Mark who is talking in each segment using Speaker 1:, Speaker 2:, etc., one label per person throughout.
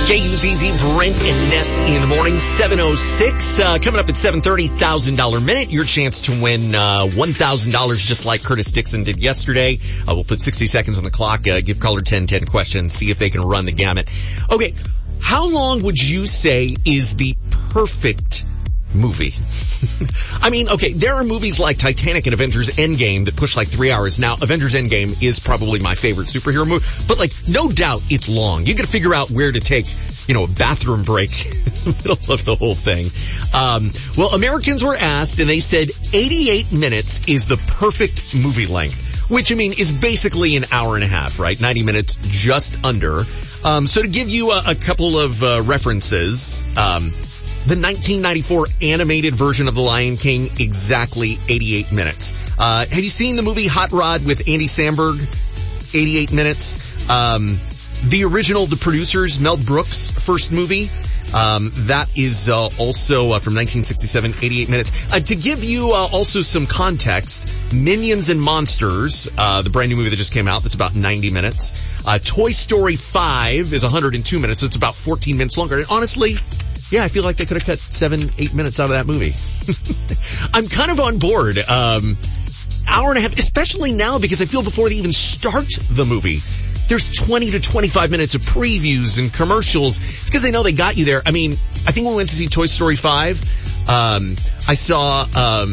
Speaker 1: KUZZ, Brent and Ness in the morning, 7:06. Coming up at 7:30, $1,000 minute. Your chance to win $1,000 just like Curtis Dixon did yesterday. We'll put 60 seconds on the clock, give caller 10 questions, see if they can run the gamut. Okay, how long would you say is the perfect movie? I mean, okay, there are movies like Titanic and Avengers Endgame that push like 3 hours. Now, Avengers Endgame is probably my favorite superhero movie, but like, no doubt it's long. You gotta figure out where to take, a bathroom break in the middle of the whole thing. Well, Americans were asked and they said 88 minutes is the perfect movie length, which I mean is basically an hour and a half, right? 90 minutes just under. So to give you a couple of references, the 1994 animated version of The Lion King, exactly 88 minutes. Have you seen the movie Hot Rod with Andy Samberg? 88 minutes. The original, the producers, Mel Brooks' first movie, that is also from 1967, 88 minutes. To give you also some context, Minions and Monsters, the brand new movie that just came out, that's about 90 minutes. Toy Story 5 is 102 minutes, so it's about 14 minutes longer. And honestly, yeah, I feel like they could have cut 7-8 minutes out of that movie. I'm kind of on board. Hour and a half, especially now because I feel before they even start the movie, there's 20 to 25 minutes of previews and commercials. It's because they know they got you there. I mean, I think when we went to see Toy Story 5, I saw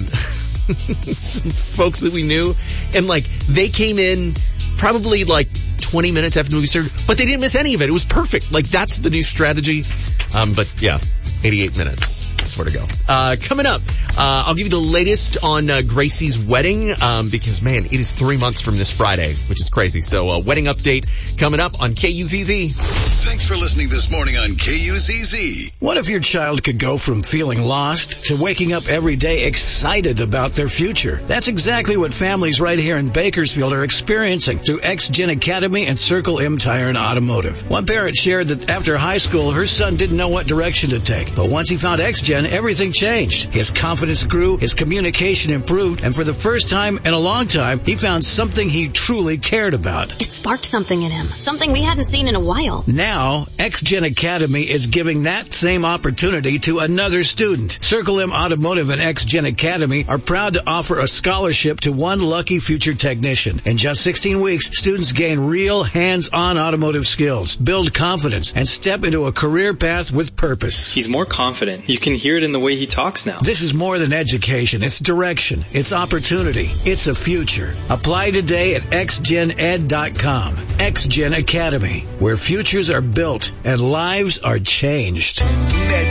Speaker 1: some folks that we knew, and like they came in probably like 20 minutes after the movie started, but they didn't miss any of it. It was perfect. Like that's the new strategy. But yeah, 88 minutes. That's where to go. Coming up, I'll give you the latest on Gracie's wedding, because man, it is 3 months from this Friday, which is crazy. So, wedding update coming up on KUZZ.
Speaker 2: Thanks for listening this morning on KUZZ.
Speaker 3: What if your child could go from feeling lost to waking up every day excited about their future? That's exactly what families right here in Bakersfield are experiencing through XGen Academy and Circle M Tire and Automotive. One parent shared that after high school, her son didn't know what direction to take, but once he found XGen, everything changed. His confidence grew, his communication improved, and for the first time in a long time, he found something he truly cared about.
Speaker 4: It sparked something in him, something we hadn't seen in a while.
Speaker 3: Now, XGen Academy is giving that same opportunity to another student. Circle M Automotive and XGen Academy are proud to offer a scholarship to one lucky future technician. In just 16 weeks, students gain real hands-on automotive skills, build confidence, and step into a career path with purpose.
Speaker 5: He's more confident. You can hear it in the way he talks now.
Speaker 3: This is more than education. It's direction. It's opportunity. It's a future. Apply today at xgened.com. XGen Academy, where futures are built and lives are changed.